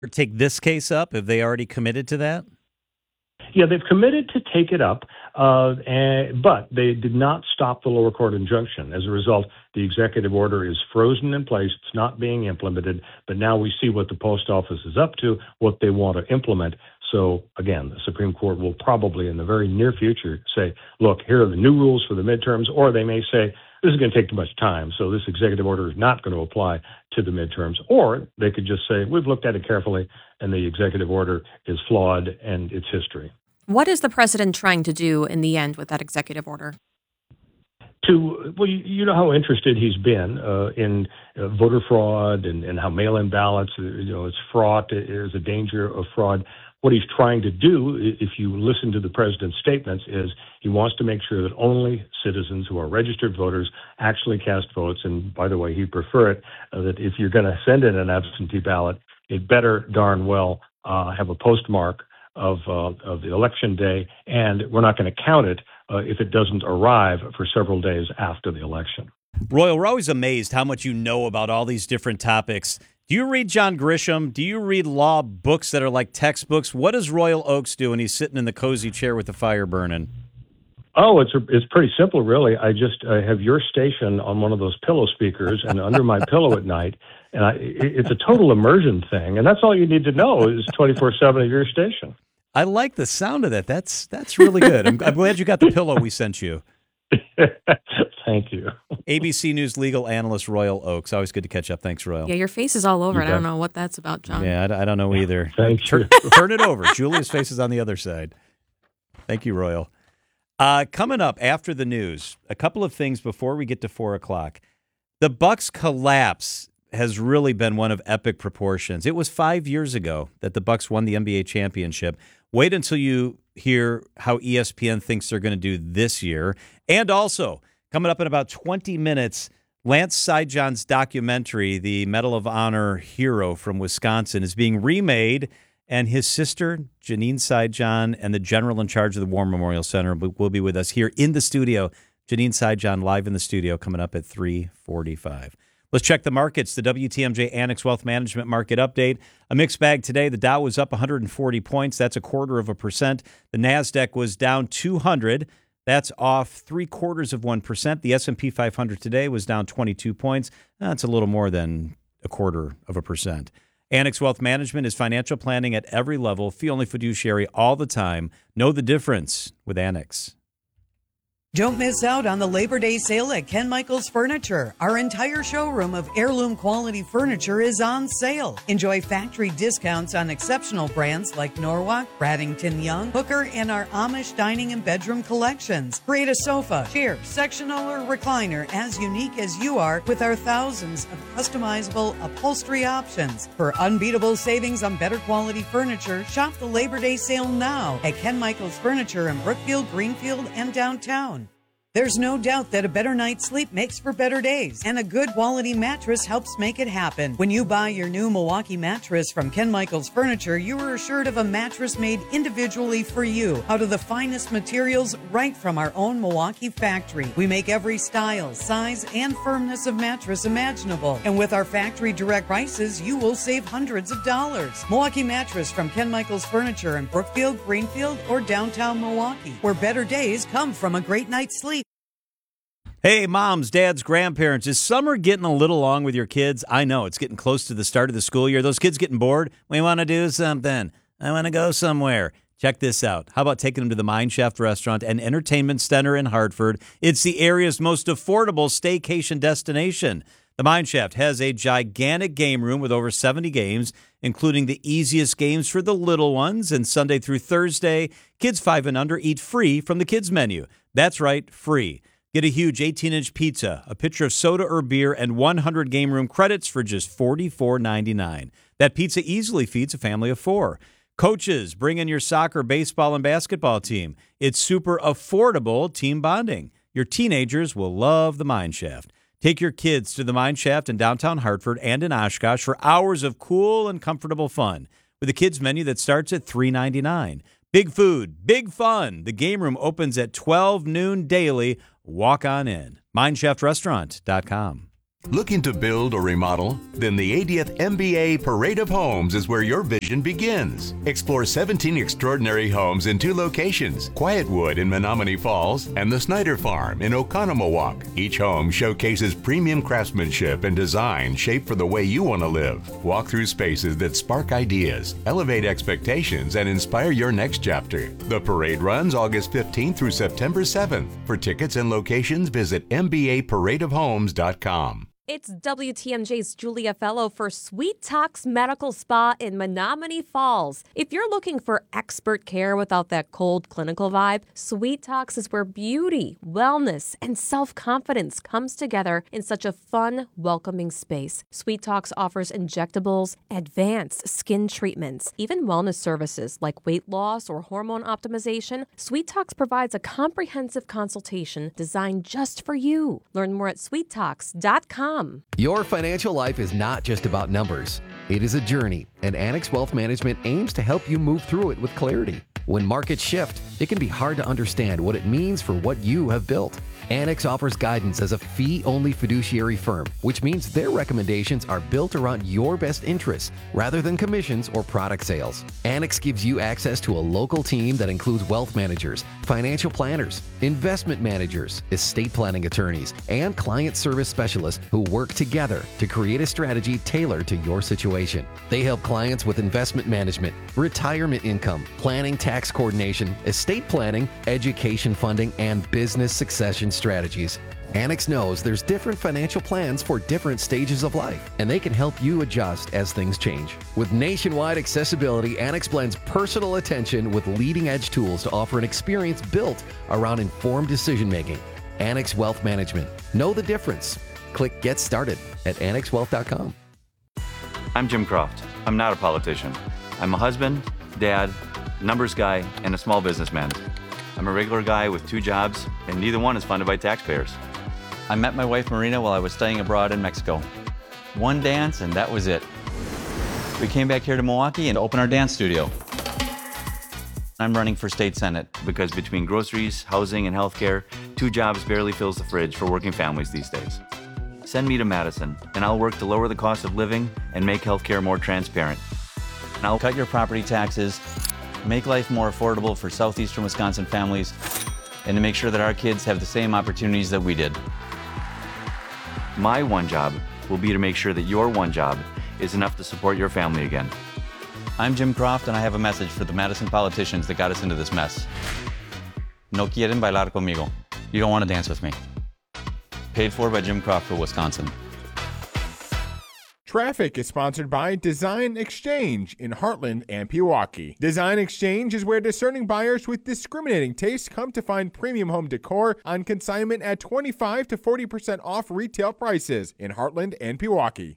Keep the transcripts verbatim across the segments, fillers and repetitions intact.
take this case up? Have they already committed to that? Yeah, they've committed to take it up, uh, and, but they did not stop the lower court injunction. As a result, the executive order is frozen in place. It's not being implemented, but now we see what the post office is up to, what they want to implement. So, again, the Supreme Court will probably in the very near future say, look, here are the new rules for the midterms, or they may say, this is going to take too much time, so this executive order is not going to apply to the midterms. Or they could just say, we've looked at it carefully, and the executive order is flawed, and it's history. What is the president trying to do in the end with that executive order? To well, you, you know how interested he's been uh, in uh, voter fraud and, and how mail-in ballots, uh, you know, it's fraught. There's a danger of fraud. What he's trying to do, if you listen to the president's statements, is he wants to make sure that only citizens who are registered voters actually cast votes. And by the way, he'd prefer it uh, that if you're going to send in an absentee ballot, it better darn well uh, have a postmark of uh, of the election day, and we're not going to count it uh, if it doesn't arrive for several days after the election. Royal, we're always amazed how much you know about all these different topics. Do you read John Grisham? Do you read law books that are like textbooks? What does Royal Oakes do when he's sitting in the cozy chair with the fire burning? Oh, it's a, it's pretty simple, really. I just uh, have your station on one of those pillow speakers and under my pillow at night, and I, it, it's a total immersion thing, and that's all you need to know is twenty-four seven of your station. I like the sound of that. That's that's really good. I'm, I'm glad you got the pillow we sent you. Thank you. A B C News legal analyst Royal Oakes. Always good to catch up. Thanks, Royal. Yeah, your face is all over it. I don't know what that's about, John. Yeah, I, I don't know either. Thank turn, you. turn it over. Julia's face is on the other side. Thank you, Royal. Uh, coming up after the news, a couple of things before we get to four o'clock. The Bucks collapse has really been one of epic proportions. It was five years ago that the Bucks won the N B A championship. Wait until you hear how E S P N thinks they're going to do this year. And also, coming up in about twenty minutes, Lance Sidejohn's documentary, The Medal of Honor Hero from Wisconsin, is being remade. And his sister, Janine Sidejohn, and the general in charge of the War Memorial Center will be with us here in the studio. Janine Sidejohn live in the studio coming up at three forty-five. Let's check the markets. The W T M J Annex Wealth Management Market Update. A mixed bag today. The Dow was up one hundred forty points. That's a quarter of a percent. The NASDAQ was down two hundred. That's off three quarters of one percent. The S and P five hundred today was down twenty-two points. That's a little more than a quarter of a percent. Annex Wealth Management is financial planning at every level. Fee-only fiduciary all the time. Know the difference with Annex. Don't miss out on the Labor Day sale at Ken Michaels Furniture. Our entire showroom of heirloom quality furniture is on sale. Enjoy factory discounts on exceptional brands like Norwalk, Bradington Young, Hooker, and our Amish dining and bedroom collections. Create a sofa, chair, sectional, or recliner as unique as you are with our thousands of customizable upholstery options. For unbeatable savings on better quality furniture, shop the Labor Day sale now at Ken Michaels Furniture in Brookfield, Greenfield, and downtown. There's no doubt that a better night's sleep makes for better days, and a good quality mattress helps make it happen. When you buy your new Milwaukee mattress from Ken Michaels Furniture, you are assured of a mattress made individually for you, out of the finest materials right from our own Milwaukee factory. We make every style, size, and firmness of mattress imaginable, and with our factory direct prices, you will save hundreds of dollars. Milwaukee mattress from Ken Michaels Furniture in Brookfield, Greenfield, or downtown Milwaukee, where better days come from a great night's sleep. Hey, moms, dads, grandparents, is summer getting a little long with your kids? I know, it's getting close to the start of the school year. Those kids getting bored? We want to do something. I want to go somewhere. Check this out. How about taking them to the Mine Shaft Restaurant and Entertainment Center in Hartford? It's the area's most affordable staycation destination. The Mine Shaft has a gigantic game room with over seventy games, including the easiest games for the little ones. And Sunday through Thursday, kids five and under eat free from the kids menu. That's right, free. Get a huge eighteen-inch pizza, a pitcher of soda or beer, and one hundred game room credits for just forty-four ninety-nine. That pizza easily feeds a family of four. Coaches, bring in your soccer, baseball, and basketball team. It's super affordable team bonding. Your teenagers will love the Mine Shaft. Take your kids to the Mine Shaft in downtown Hartford and in Oshkosh for hours of cool and comfortable fun with a kids menu that starts at three ninety-nine. Big food, big fun. The game room opens at twelve noon daily. Walk on in. mine shaft restaurant dot com. Looking to build or remodel? Then the eightieth M B A Parade of Homes is where your vision begins. Explore seventeen extraordinary homes in two locations, Quietwood in Menominee Falls and the Snyder Farm in Oconomowoc. Each home showcases premium craftsmanship and design shaped for the way you want to live. Walk through spaces that spark ideas, elevate expectations, and inspire your next chapter. The parade runs August fifteenth through September seventh. For tickets and locations, visit m b a parade of homes dot com. It's W T M J's Julia Fellow for Sweet Talks Medical Spa in Menominee Falls. If you're looking for expert care without that cold clinical vibe, Sweet Talks is where beauty, wellness, and self-confidence comes together in such a fun, welcoming space. Sweet Talks offers injectables, advanced skin treatments, even wellness services like weight loss or hormone optimization. Sweet Talks provides a comprehensive consultation designed just for you. Learn more at sweet talks dot com. Your financial life is not just about numbers. It is a journey, and Annex Wealth Management aims to help you move through it with clarity. When markets shift, it can be hard to understand what it means for what you have built. Annex offers guidance as a fee-only fiduciary firm, which means their recommendations are built around your best interests rather than commissions or product sales. Annex gives you access to a local team that includes wealth managers, financial planners, investment managers, estate planning attorneys, and client service specialists who work together to create a strategy tailored to your situation. They help clients with investment management, retirement income, planning, tax coordination, estate planning, education funding, and business succession strategies. Annex knows there's different financial plans for different stages of life, and they can help you adjust as things change. With nationwide accessibility, Annex blends personal attention with leading-edge tools to offer an experience built around informed decision-making. Annex Wealth Management. Know the difference. Click Get Started at annex wealth dot com. I'm Jim Croft. I'm not a politician. I'm a husband, dad, numbers guy, and a small businessman. I'm a regular guy with two jobs, and neither one is funded by taxpayers. I met my wife Marina while I was studying abroad in Mexico. One dance, and that was it. We came back here to Milwaukee and opened our dance studio. I'm running for state senate because between groceries, housing, and healthcare, two jobs barely fills the fridge for working families these days. Send me to Madison, and I'll work to lower the cost of living and make healthcare more transparent. And I'll cut your property taxes, make life more affordable for southeastern Wisconsin families, and to make sure that our kids have the same opportunities that we did. My one job will be to make sure that your one job is enough to support your family again. I'm Jim Croft, and I have a message for the Madison politicians that got us into this mess. No quieren bailar conmigo. You don't want to dance with me. Paid for by Jim Croft for Wisconsin. Traffic is sponsored by Design Exchange in Heartland and Pewaukee. Design Exchange is where discerning buyers with discriminating tastes come to find premium home decor on consignment at twenty-five to forty percent off retail prices in Heartland and Pewaukee.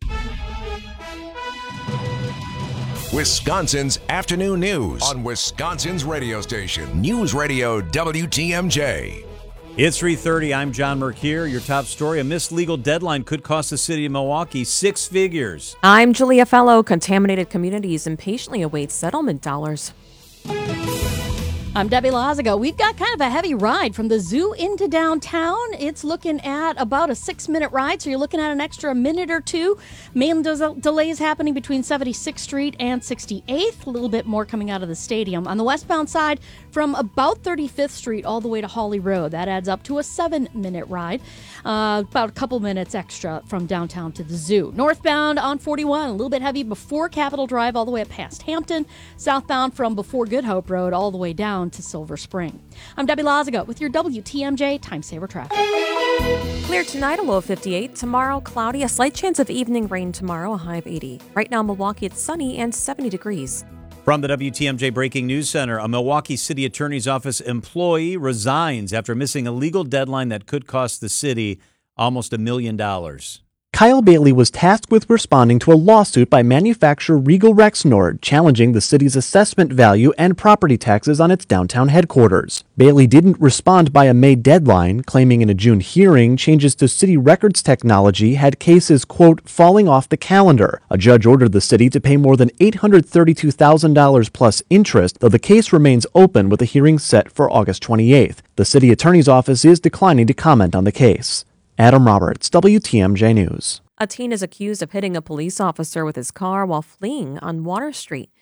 Wisconsin's afternoon news on Wisconsin's radio station, News Radio W T M J. It's three thirty. I'm John Mercure. Your top story, a missed legal deadline could cost the city of Milwaukee six figures. I'm Julia Fellow. Contaminated communities impatiently await settlement dollars. I'm Debbie Lazago. We've got kind of a heavy ride from the zoo into downtown. It's looking at about a six-minute ride, so you're looking at an extra minute or two. Main des- delays happening between seventy-sixth Street and sixty-eighth. A little bit more coming out of the stadium. On the westbound side, from about thirty-fifth Street all the way to Hawley Road. That adds up to a seven-minute ride. Uh, about a couple minutes extra from downtown to the zoo. Northbound on forty-one, a little bit heavy before Capitol Drive all the way up past Hampton. Southbound from before Good Hope Road all the way down to Silver Spring. I'm Debbie Lazago with your W T M J Time Saver Traffic. Clear tonight, a low of fifty-eight. Tomorrow, cloudy. A slight chance of evening rain tomorrow, a high of eighty. Right now, Milwaukee, it's sunny and seventy degrees. From the W T M J Breaking News Center, a Milwaukee City Attorney's Office employee resigns after missing a legal deadline that could cost the city almost a million dollars. Kyle Bailey was tasked with responding to a lawsuit by manufacturer Regal Rexnord challenging the city's assessment value and property taxes on its downtown headquarters. Bailey didn't respond by a May deadline, claiming in a June hearing changes to city records technology had cases, quote, falling off the calendar. A judge ordered the city to pay more than eight hundred thirty-two thousand dollars plus interest, though the case remains open with a hearing set for August twenty-eighth. The city attorney's office is declining to comment on the case. Adam Roberts, W T M J News. A teen is accused of hitting a police officer with his car while fleeing on Water Street.